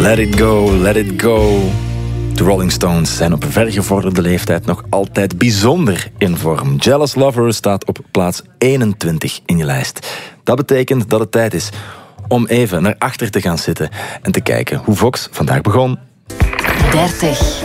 Let it go, let it go. De Rolling Stones zijn op vergevorderde leeftijd nog altijd bijzonder in vorm. Jealous Lover staat op plaats 21 in je lijst. Dat betekent dat het tijd is om even naar achter te gaan zitten en te kijken hoe Vox vandaag begon. 30.